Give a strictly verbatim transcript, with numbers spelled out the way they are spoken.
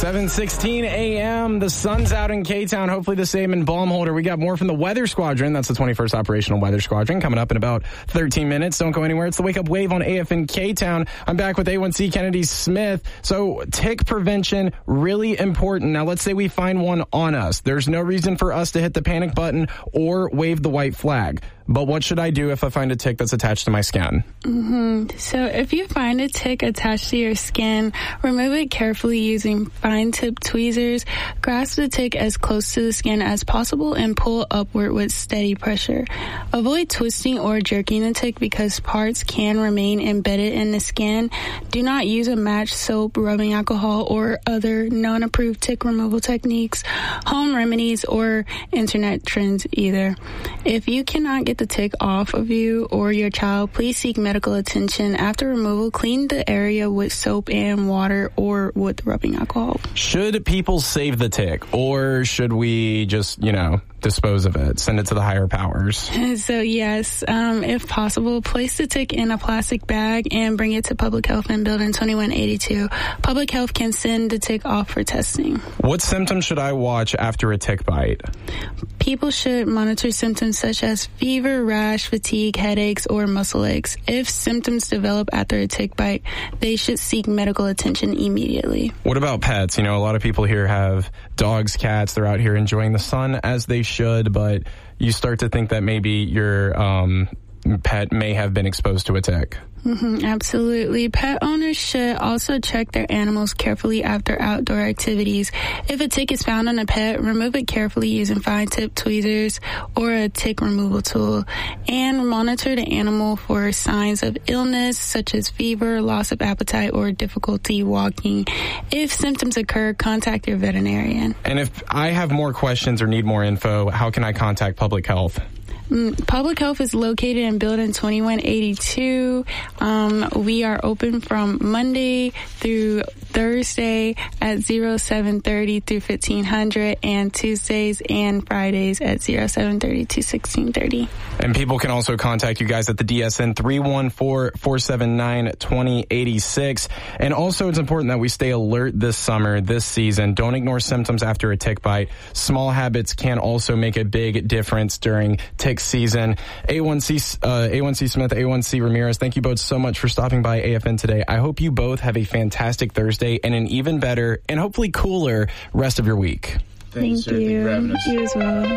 seven sixteen a.m. The sun's out in K-Town. Hopefully the same in Baumholder. We got more from the Weather Squadron. That's the twenty-first Operational Weather Squadron coming up in about thirteen minutes. Don't go anywhere. It's the Wake Up Wave on A F N K-Town. I'm back with A one C Kennedy Smith. So tick prevention, really important. Now let's say we find one on us. There's no reason for us to hit the panic button or wave the white flag. But what should I do if I find a tick that's attached to my skin? Mm-hmm. So if you find a tick attached to your skin, remove it carefully using fine-tipped tweezers. Grasp the tick as close to the skin as possible and pull upward with steady pressure. Avoid twisting or jerking the tick because parts can remain embedded in the skin. Do not use a match, soap, rubbing alcohol, or other non-approved tick removal techniques, home remedies, or internet trends either. If you cannot get the tick off of you or your child, please seek medical attention. After removal, clean the area with soap and water or with rubbing alcohol. Should people save the tick, or should we just, you know, dispose of it, send it to the higher powers? So yes, um, if possible, place the tick in a plastic bag and bring it to Public Health in Building twenty-one eighty-two. Public Health can send the tick off for testing. What symptoms should I watch after a tick bite? People should monitor symptoms such as fever, rash, fatigue, headaches, or muscle aches. If symptoms develop after a tick bite, they should seek medical attention immediately. What about pets? You know, a lot of people here have dogs, cats. They're out here enjoying the sun as they should, but you start to think that maybe your um, pet may have been exposed to a tick. Mm-hmm, absolutely. Pet owners should also check their animals carefully after outdoor activities. If a tick is found on a pet, remove it carefully using fine-tipped tweezers or a tick removal tool, and monitor the animal for signs of illness such as fever, loss of appetite, or difficulty walking. If symptoms occur, contact your veterinarian. And if I have more questions or need more info, how can I contact Public Health? Public Health is located in Building twenty-one eighty-two. Um, we are open from Monday through Thursday at oh seven thirty through fifteen hundred, and Tuesdays and Fridays at oh seven thirty to sixteen thirty. And people can also contact you guys at the D S N three one four, four seven nine, two zero eight six. And also it's important that we stay alert this summer, this season. Don't ignore symptoms after a tick bite. Small habits can also make a big difference during tick season. A one C, uh, A one C Smith, A one C Ramirez, thank you both so much for stopping by A F N today. I hope you both have a fantastic Thursday and an even better and hopefully cooler rest of your week. Thanks, Thank you. Thank you as well.